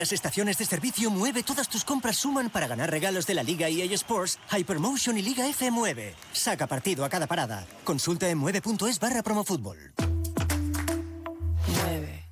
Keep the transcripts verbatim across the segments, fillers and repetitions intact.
Las estaciones de servicio Mueve todas tus compras suman para ganar regalos de la Liga E A Sports, Hypermotion y Liga F Mueve. Saca partido a cada parada. Consulta en mueve punto es barra promofútbol. Mueve.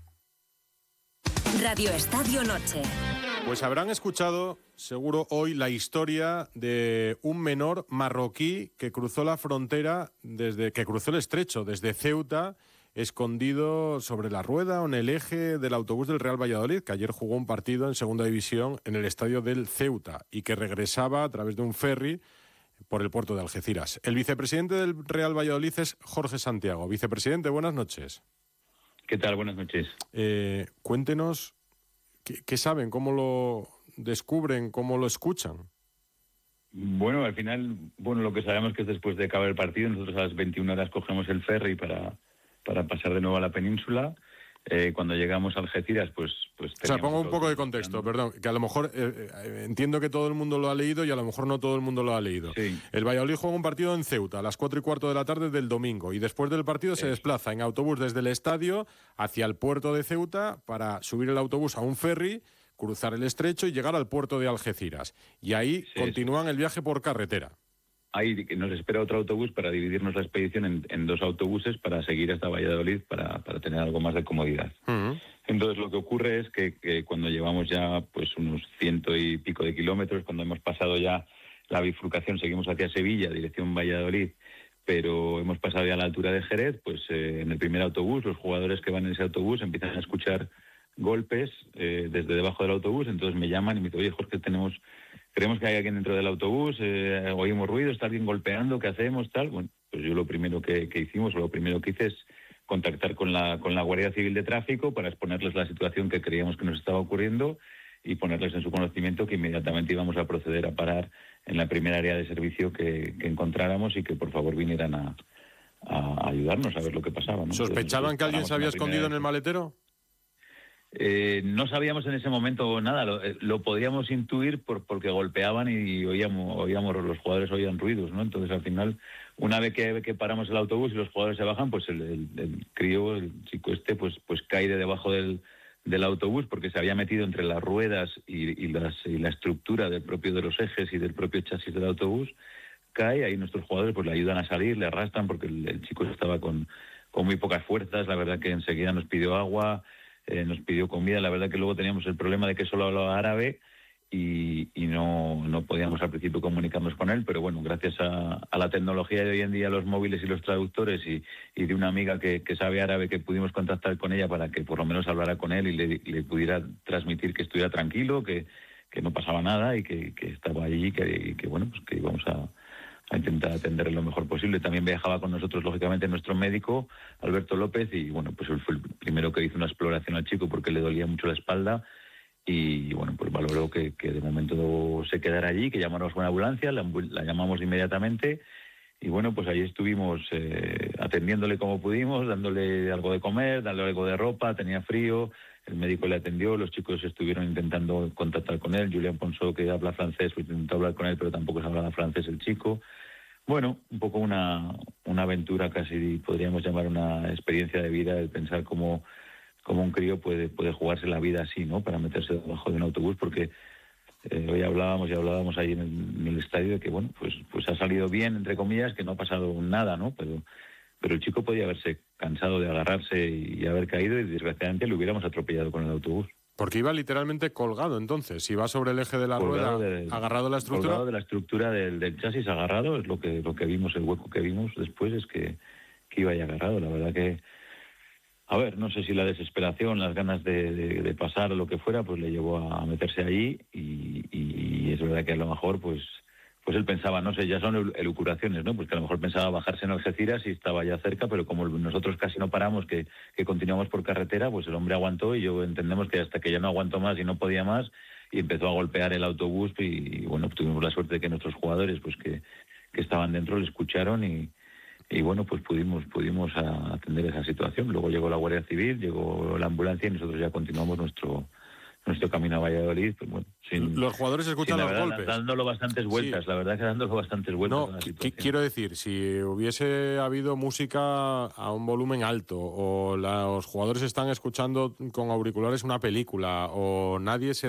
Radio Estadio Noche. Pues habrán escuchado, seguro hoy, la historia de un menor marroquí que cruzó la frontera, desde que cruzó el estrecho, desde Ceuta, escondido sobre la rueda o en el eje del autobús del Real Valladolid, que ayer jugó un partido en segunda división en el estadio del Ceuta y que regresaba a través de un ferry por el puerto de Algeciras. El vicepresidente del Real Valladolid es Jorge Santiago. Vicepresidente, buenas noches. ¿Qué tal? Buenas noches. Eh, cuéntenos, ¿qué, qué saben? ¿Cómo lo descubren? ¿Cómo lo escuchan? Bueno, al final, bueno, lo que sabemos es que después de acabar el partido, nosotros a las veintiuna horas cogemos el ferry para... para pasar de nuevo a la península. Eh, cuando llegamos a Algeciras, pues... pues o sea, pongo un poco de contexto, perdón, que a lo mejor, eh, eh, entiendo que todo el mundo lo ha leído y a lo mejor no todo el mundo lo ha leído. Sí. El Valladolid juega un partido en Ceuta a las cuatro y cuarto de la tarde del domingo y después del partido sí. se desplaza en autobús desde el estadio hacia el puerto de Ceuta para subir el autobús a un ferry, cruzar el estrecho y llegar al puerto de Algeciras. Y ahí sí, continúan sí. el viaje por carretera. Ahí nos espera otro autobús para dividirnos la expedición en, en dos autobuses para seguir hasta Valladolid para, para tener algo más de comodidad. Uh-huh. Entonces lo que ocurre es que, que cuando llevamos ya pues unos ciento y pico de kilómetros, cuando hemos pasado ya la bifurcación, seguimos hacia Sevilla, dirección Valladolid, pero hemos pasado ya a la altura de Jerez, pues eh, en el primer autobús los jugadores que van en ese autobús empiezan a escuchar golpes eh, desde debajo del autobús, entonces me llaman y me dicen, oye Jorge, tenemos... creemos que hay alguien dentro del autobús, eh, oímos ruido, está alguien golpeando, ¿qué hacemos? Tal. Bueno, pues yo lo primero que, que hicimos, o lo primero que hice es contactar con la, con la Guardia Civil de Tráfico para exponerles la situación que creíamos que nos estaba ocurriendo y ponerles en su conocimiento que inmediatamente íbamos a proceder a parar en la primera área de servicio que, que encontráramos y que por favor vinieran a, a ayudarnos a ver lo que pasaba, ¿no? ¿Sospechaban que alguien se había escondido en el maletero? Eh, no sabíamos en ese momento nada, lo, lo podíamos intuir por, porque golpeaban y oíamos, oíamos, los jugadores oían ruidos, ¿no? Entonces al final, una vez que, que paramos el autobús y los jugadores se bajan, pues el, el, el crío, el chico este, pues, pues cae de debajo del, del autobús porque se había metido entre las ruedas y, y, las, y la estructura del propio de los ejes y del propio chasis del autobús, cae, ahí nuestros jugadores pues le ayudan a salir, le arrastran porque el, el chico estaba con, con muy pocas fuerzas, la verdad que enseguida nos pidió agua, Eh, nos pidió comida, la verdad que luego teníamos el problema de que solo hablaba árabe y, y no, no podíamos al principio comunicarnos con él, pero bueno, gracias a, a la tecnología de hoy en día, los móviles y los traductores y, y de una amiga que, que sabe árabe que pudimos contactar con ella para que por lo menos hablara con él y le, le pudiera transmitir que estuviera tranquilo, que, que no pasaba nada y que, que estaba allí y que, y que bueno, pues que íbamos a... a intentar atenderle lo mejor posible. También viajaba con nosotros, lógicamente, nuestro médico, Alberto López, y bueno, pues él fue el primero que hizo una exploración al chico porque le dolía mucho la espalda y bueno, pues valoró que, que de momento se quedara allí, que llamáramos una ambulancia, la, la llamamos inmediatamente y bueno, pues ahí estuvimos eh, atendiéndole como pudimos, dándole algo de comer, dándole algo de ropa, tenía frío, el médico le atendió, los chicos estuvieron intentando contactar con él, Julián Ponsó, que habla francés, pues intentó hablar con él, pero tampoco se hablaba francés el chico. Bueno, un poco una, una aventura, casi podríamos llamar una experiencia de vida, el pensar cómo, cómo un crío puede, puede jugarse la vida así, ¿no? Para meterse debajo de un autobús, porque eh, hoy hablábamos y hablábamos ahí en el, en el estadio de que, bueno, pues, pues ha salido bien, entre comillas, que no ha pasado nada, ¿no? Pero, pero el chico podía haberse cansado de agarrarse y haber caído y desgraciadamente lo hubiéramos atropellado con el autobús. Porque iba literalmente colgado, entonces. Iba sobre el eje de la colgado rueda, de, agarrado a la estructura. Colgado de la estructura del, del chasis, agarrado, es lo que lo que vimos, el hueco que vimos después es que, que iba ahí agarrado. La verdad que, a ver, no sé si la desesperación, las ganas de, de, de pasar o lo que fuera, pues le llevó a meterse allí y, y es verdad que a lo mejor, pues pues él pensaba, no sé, ya son elucubraciones, ¿no? Pues que a lo mejor pensaba bajarse en Algeciras y estaba ya cerca, pero como nosotros casi no paramos, que, que continuamos por carretera, pues el hombre aguantó y yo entendemos que hasta que ya no aguantó más y no podía más, y empezó a golpear el autobús y, y bueno, pues tuvimos la suerte de que nuestros jugadores, pues que, que estaban dentro, le escucharon y, y bueno, pues pudimos, pudimos atender esa situación. Luego llegó la Guardia Civil, llegó la ambulancia y nosotros ya continuamos nuestro... nuestro camino a Valladolid, pues bueno, sin, los jugadores escuchan sin, los verdad, golpes. dándolo bastantes vueltas, sí. La verdad que dándolo bastantes vueltas. No, qu- quiero decir, si hubiese habido música a un volumen alto o la, los jugadores están escuchando con auriculares una película o nadie se